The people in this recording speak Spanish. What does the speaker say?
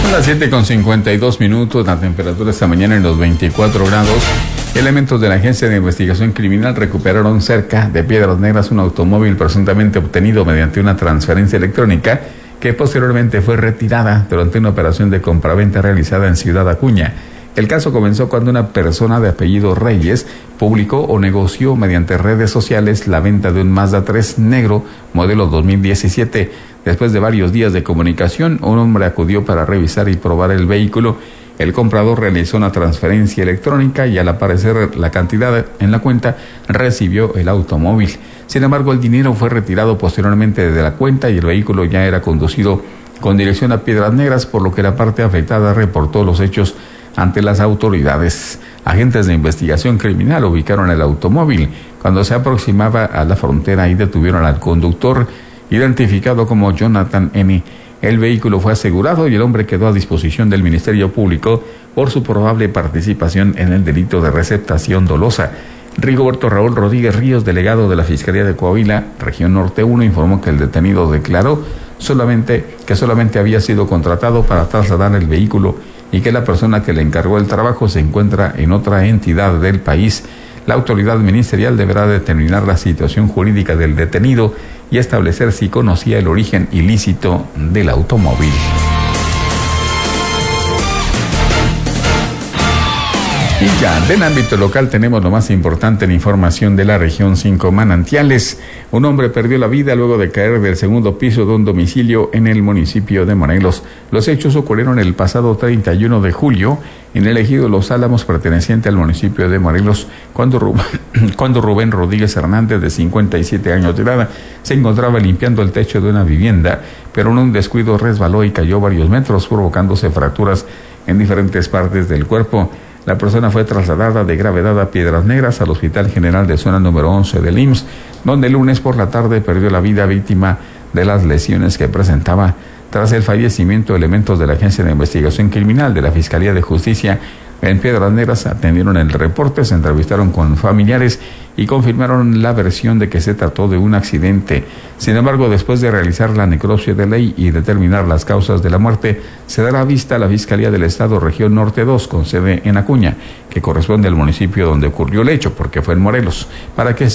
Son las 7:52, la temperatura esta mañana en los 24 grados. Elementos de la Agencia de Investigación Criminal recuperaron cerca de Piedras Negras un automóvil presuntamente obtenido mediante una transferencia electrónica que posteriormente fue retirada durante una operación de compraventa realizada en Ciudad Acuña. El caso comenzó cuando una persona de apellido Reyes publicó o negoció mediante redes sociales la venta de un Mazda 3 negro modelo 2017. Después de varios días de comunicación, un hombre acudió para revisar y probar el vehículo. El comprador realizó una transferencia electrónica y al aparecer la cantidad en la cuenta, recibió el automóvil. Sin embargo, el dinero fue retirado posteriormente de la cuenta y el vehículo ya era conducido con dirección a Piedras Negras, por lo que la parte afectada reportó los hechos ante las autoridades. Agentes de investigación criminal ubicaron el automóvil cuando se aproximaba a la frontera y detuvieron al conductor, identificado como Jonathan N. El vehículo fue asegurado y el hombre quedó a disposición del Ministerio Público por su probable participación en el delito de receptación dolosa. Rigoberto Raúl Rodríguez Ríos, delegado de la Fiscalía de Coahuila, Región Norte 1, informó que el detenido declaró que solamente había sido contratado para trasladar el vehículo y que la persona que le encargó el trabajo se encuentra en otra entidad del país. La autoridad ministerial deberá determinar la situación jurídica del detenido y establecer si conocía el origen ilícito del automóvil. Y ya, del ámbito local tenemos lo más importante en información de la región 5 Manantiales. Un hombre perdió la vida luego de caer del segundo piso de un domicilio en el municipio de Morelos. Los hechos ocurrieron el pasado 31 de julio en el ejido Los Álamos, perteneciente al municipio de Morelos, cuando Rubén Rodríguez Hernández, de 57 años de edad, se encontraba limpiando el techo de una vivienda, pero en un descuido resbaló y cayó varios metros, provocándose fracturas en diferentes partes del cuerpo. La persona fue trasladada de gravedad a Piedras Negras al Hospital General de Zona número 11 del IMSS, donde el lunes por la tarde perdió la vida víctima de las lesiones que presentaba. Tras el fallecimiento, elementos de la Agencia de Investigación Criminal de la Fiscalía de Justicia en Piedras Negras atendieron el reporte, se entrevistaron con familiares y confirmaron la versión de que se trató de un accidente. Sin embargo, después de realizar la necropsia de ley y determinar las causas de la muerte, se dará vista a la Fiscalía del Estado Región Norte 2, con sede en Acuña, que corresponde al municipio donde ocurrió el hecho, porque fue en Morelos, para que